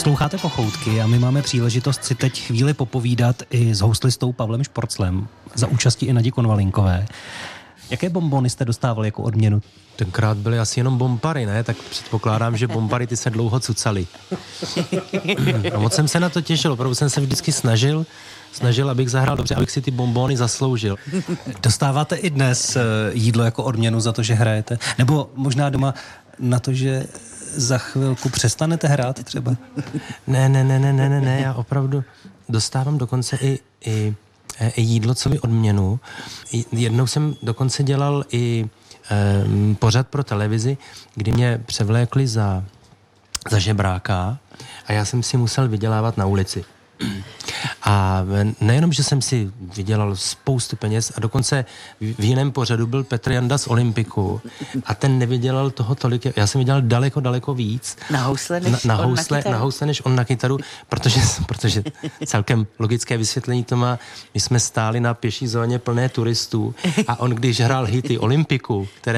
Posloucháte Pochoutky a my máme příležitost si teď chvíli popovídat i s houslistou Pavlem Šporclem za účasti i Nadi Konvalinkové. Jaké bonbony jste dostávali jako odměnu? Tenkrát byly asi jenom bombary, ne? Tak předpokládám, že bombary ty se dlouho cucaly. A moc jsem se na to těšil, opravdu jsem se vždycky snažil, abych zahrál dobře, abych si ty bonbony zasloužil. Dostáváte i dnes jídlo jako odměnu za to, že hrajete? Nebo možná doma na to, že za chvilku přestanete hrát třeba? Ne, já opravdu dostávám dokonce i jídlo, co by odměnu. Jednou jsem dokonce dělal i pořad pro televizi, kdy mě převlékli za žebráka a já jsem si musel vydělávat na ulici. A nejenom, že jsem si vydělal spoustu peněz a dokonce v jiném pořadu byl Petr Janda z Olympiku a ten nevydělal toho tolik, já jsem vydělal daleko víc. Na housle než on na kytaru, protože celkem logické vysvětlení to má, my jsme stáli na pěší zóně plné turistů a on když hrál hity Olympiku, které